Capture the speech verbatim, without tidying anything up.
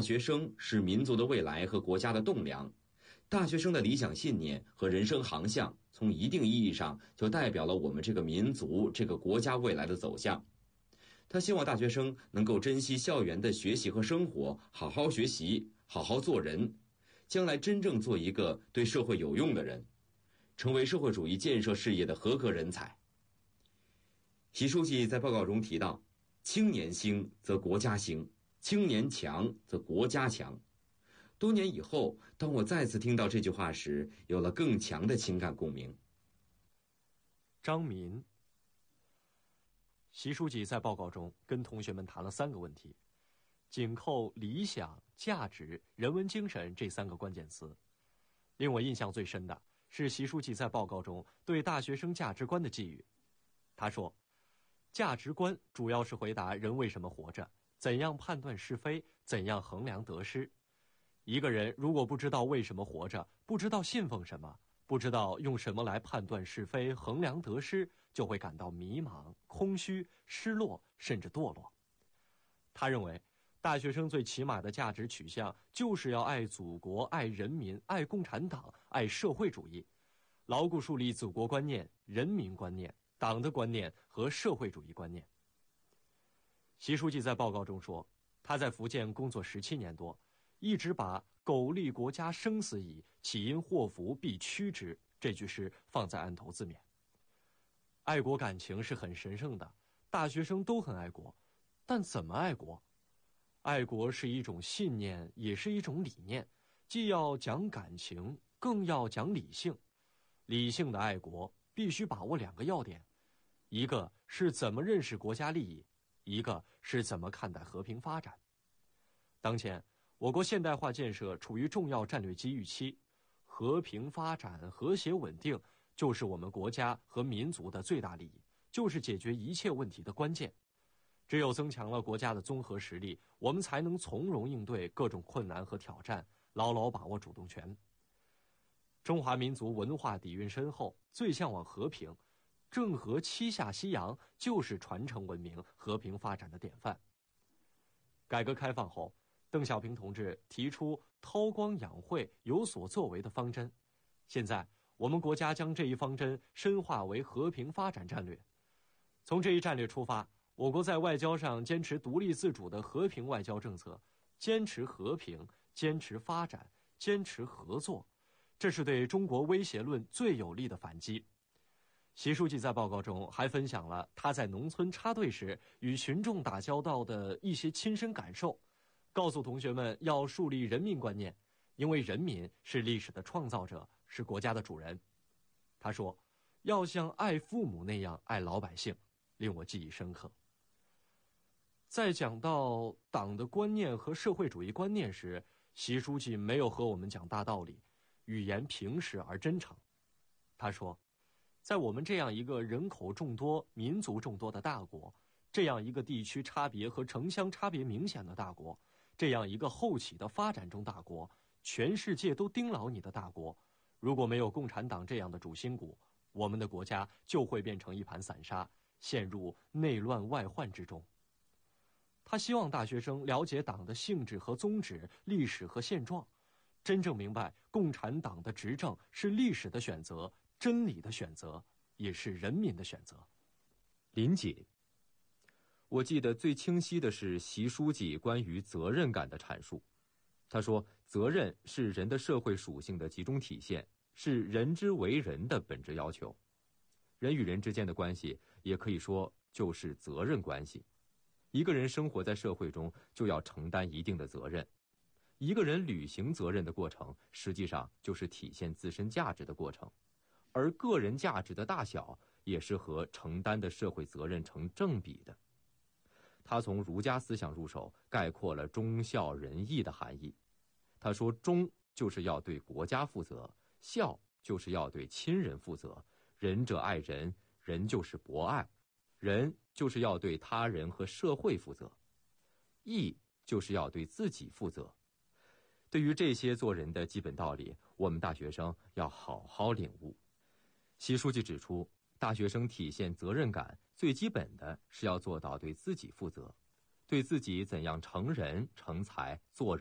学生是民族的未来和国家的栋梁。大学生的理想信念和人生航向，从一定意义上就代表了我们这个民族、这个国家未来的走向。他希望大学生能够珍惜校园的学习和生活，好好学习，好好做人，将来真正做一个对社会有用的人，成为社会主义建设事业的合格人才。习书记在报告中提到，青年兴则国家兴，青年强则国家强。多年以后，当我再次听到这句话时，有了更强的情感共鸣。 张民。习书记在报告中跟同学们谈了三个问题，紧扣理想、价值、人文精神这三个关键词。令我印象最深的是习书记在报告中对大学生价值观的寄语。他说，价值观主要是回答人为什么活着，怎样判断是非，怎样衡量得失。一个人如果不知道为什么活着，不知道信奉什么，不知道用什么来判断是非、衡量得失，就会感到迷茫、空虚、失落，甚至堕落。他认为，大学生最起码的价值取向就是要爱祖国、爱人民、爱共产党、爱社会主义，牢固树立祖国观念、人民观念、党的观念和社会主义观念。习书记在报告中说，他在福建工作十七年多，一直把苟利国家生死以，岂因祸福必趋之这句诗放在案头字面。爱国感情是很神圣的，大学生都很爱国，但怎么爱国？爱国是一种信念，也是一种理念，既要讲感情，更要讲理性。理性的爱国必须把握两个要点，一个是怎么认识国家利益，一个是怎么看待和平发展。当前我国现代化建设处于重要战略机遇期，和平发展、和谐稳定就是我们国家和民族的最大利益，就是解决一切问题的关键。只有增强了国家的综合实力，我们才能从容应对各种困难和挑战，牢牢把握主动权。中华民族文化底蕴深厚，最向往和平，郑和七下西洋就是传承文明、和平发展的典范。改革开放后，邓小平同志提出韬光养晦、有所作为的方针，现在我们国家将这一方针深化为和平发展战略。从这一战略出发，我国在外交上坚持独立自主的和平外交政策，坚持和平，坚持发展，坚持合作，这是对中国威胁论最有力的反击。习书记在报告中还分享了他在农村插队时与群众打交道的一些亲身感受，告诉同学们要树立人民观念，因为人民是历史的创造者，是国家的主人。他说，要像爱父母那样爱老百姓，令我记忆深刻。在讲到党的观念和社会主义观念时，习书记没有和我们讲大道理，语言平实而真诚。他说，在我们这样一个人口众多、民族众多的大国，这样一个地区差别和城乡差别明显的大国，这样一个后起的发展中大国，全世界都盯牢你的大国，如果没有共产党这样的主心骨，我们的国家就会变成一盘散沙，陷入内乱外患之中。他希望大学生了解党的性质和宗旨、历史和现状，真正明白共产党的执政是历史的选择、真理的选择，也是人民的选择。 林锦。我记得最清晰的是习书记关于责任感的阐述。他说，责任是人的社会属性的集中体现，是人之为人的本质要求。人与人之间的关系，也可以说就是责任关系。一个人生活在社会中，就要承担一定的责任。一个人履行责任的过程，实际上就是体现自身价值的过程。而个人价值的大小，也是和承担的社会责任成正比的。他从儒家思想入手，概括了忠孝仁义的含义。他说，忠就是要对国家负责，孝就是要对亲人负责，仁者爱人，仁就是博爱，仁就是要对他人和社会负责，义就是要对自己负责。对于这些做人的基本道理，我们大学生要好好领悟。习书记指出，大学生体现责任感，最基本的是要做到对自己负责，对自己怎样成人成才做人